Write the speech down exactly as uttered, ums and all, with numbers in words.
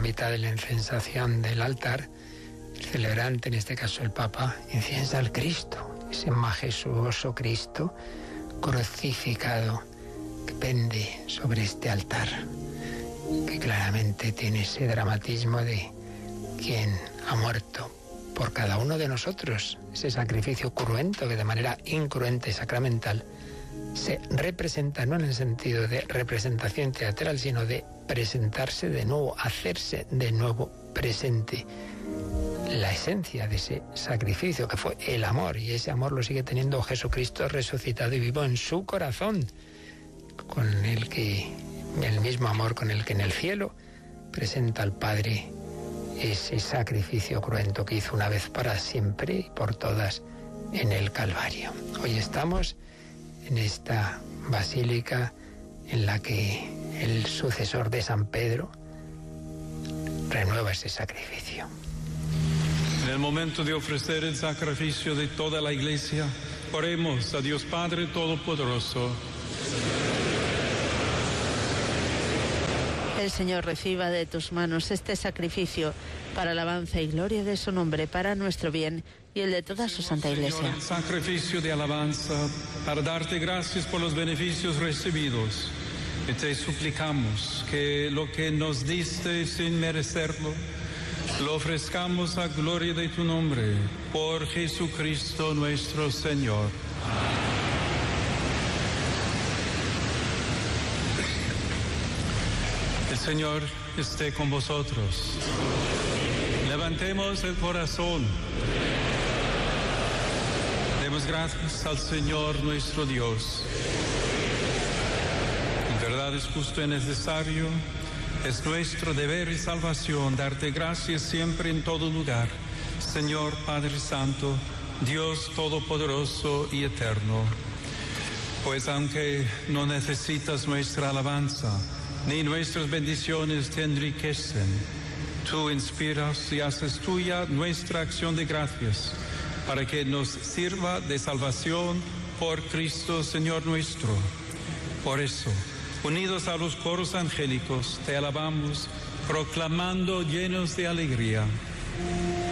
mitad de la incensación del altar, el celebrante, en este caso el Papa, inciensa al Cristo, ese majestuoso Cristo crucificado que pende sobre este altar, que claramente tiene ese dramatismo de quien ha muerto por cada uno de nosotros, ese sacrificio cruento que de manera incruenta y sacramental se representa, no en el sentido de representación teatral, sino de presentarse de nuevo, hacerse de nuevo presente. La esencia de ese sacrificio que fue el amor, y ese amor lo sigue teniendo Jesucristo resucitado y vivo en su corazón, con el que, el mismo amor con el que en el cielo presenta al Padre ese sacrificio cruento que hizo una vez para siempre y por todas en el Calvario. Hoy estamos en esta basílica en la que el sucesor de San Pedro renueva ese sacrificio. En el momento de ofrecer el sacrificio de toda la Iglesia, oremos a Dios Padre Todopoderoso. El Señor reciba de tus manos este sacrificio para alabanza y gloria de su nombre, para nuestro bien y el de toda su santa Iglesia. Señor, el sacrificio de alabanza para darte gracias por los beneficios recibidos. Y te suplicamos que lo que nos diste sin merecerlo, lo ofrezcamos a gloria de tu nombre, por Jesucristo nuestro Señor. El Señor esté con vosotros. Levantemos el corazón. Demos gracias al Señor nuestro Dios. En verdad es justo y necesario, es nuestro deber y salvación darte gracias siempre en todo lugar, Señor Padre Santo, Dios Todopoderoso y Eterno. Pues aunque no necesitas nuestra alabanza, ni nuestras bendiciones te enriquecen, tú inspiras y haces tuya nuestra acción de gracias, para que nos sirva de salvación por Cristo Señor nuestro. Por eso, unidos a los coros angélicos, te alabamos, proclamando llenos de alegría.